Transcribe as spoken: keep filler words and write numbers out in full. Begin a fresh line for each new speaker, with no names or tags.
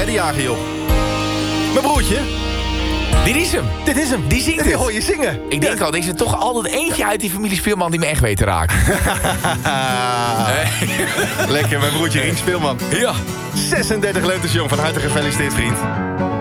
jij de jager, joh. Mijn broertje.
Dit is hem.
Dit is hem.
Die zingt
Die
het.
hoor je zingen.
Ik denk al, er is er toch altijd eentje uit die familie Speelman die me echt weet te raken.
Lekker, mijn broertje Rien Speelman.
Ja.
zesendertig lentes, jong. Van harte gefeliciteerd, vriend.